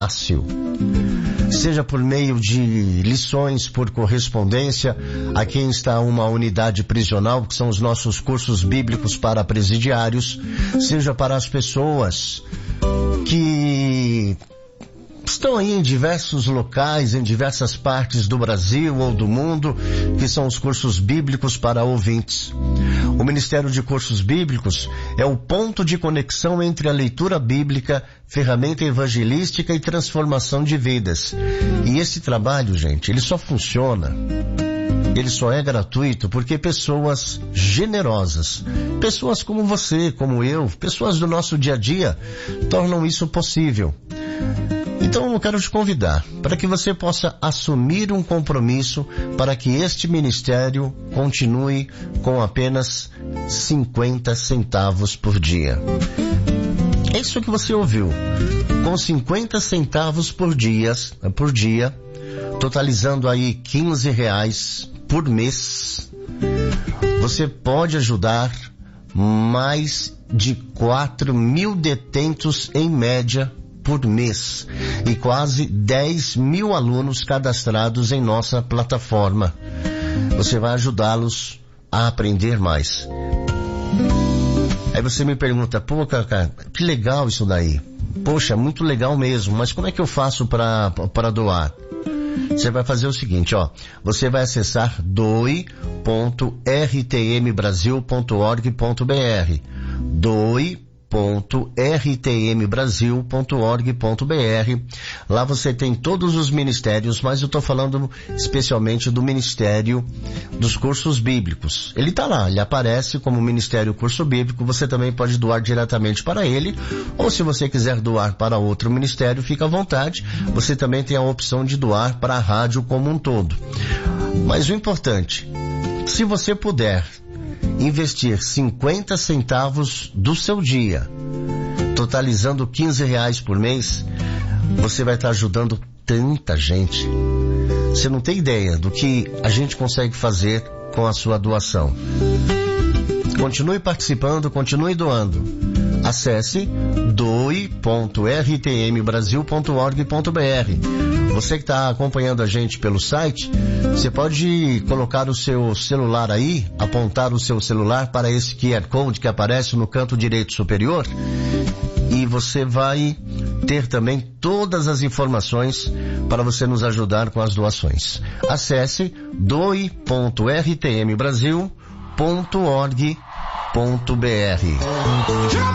fácil. Seja por meio de lições por correspondência, aqui está uma unidade prisional, que são os nossos cursos bíblicos para presidiários, seja para as pessoas que estão aí em diversos locais, em diversas partes do Brasil ou do mundo, que são os cursos bíblicos para ouvintes. O Ministério de Cursos Bíblicos é o ponto de conexão entre a leitura bíblica, ferramenta evangelística e transformação de vidas. E esse trabalho, gente, ele só funciona, ele só é gratuito porque pessoas generosas, pessoas como você, como eu, pessoas do nosso dia a dia, tornam isso possível. Então eu quero te convidar para que você possa assumir um compromisso para que este ministério continue com apenas 50 centavos por dia. É isso que você ouviu. Com 50 centavos por dia, totalizando aí R$15 por mês, você pode ajudar mais de 4.000 detentos em média por mês e quase 10.000 alunos cadastrados em nossa plataforma. Você vai ajudá-los a aprender mais. Aí você me pergunta, pô, cara, que legal isso daí. Poxa, muito legal mesmo, mas como é que eu faço para doar? Você vai fazer o seguinte, ó. Você vai acessar doe.rtmbrasil.org.br doe.rtmbrasil.org.br. Lá você tem todos os ministérios, mas eu estou falando especialmente do Ministério dos Cursos Bíblicos. Ele está lá, ele aparece como Ministério Curso Bíblico. Você também pode doar diretamente para ele, ou se você quiser doar para outro ministério, fica à vontade. Você também tem a opção de doar para a rádio como um todo. Mas o importante, se você puder investir 50 centavos do seu dia, totalizando R$15 por mês, você vai estar ajudando tanta gente. Você não tem ideia do que a gente consegue fazer com a sua doação. Continue participando, continue doando. Acesse doe.rtmbrasil.org.br. Você que está acompanhando a gente pelo site, você pode colocar o seu celular aí, apontar o seu celular para esse QR Code que aparece no canto direito superior, e você vai ter também todas as informações para você nos ajudar com as doações. Acesse doe.rtmbrasil.org.br.